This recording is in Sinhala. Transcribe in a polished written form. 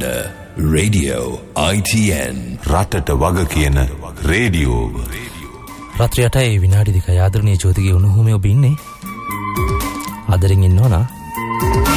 Alexander Radio ITN රටට වග කියන රේඩියෝ රාත්‍රී 8යි විනාඩි 2 ආදරණීය ජෝතිගේ උණුහුමේ ඔබ ඉන්නේ ආදරෙන් ඉන්නවනා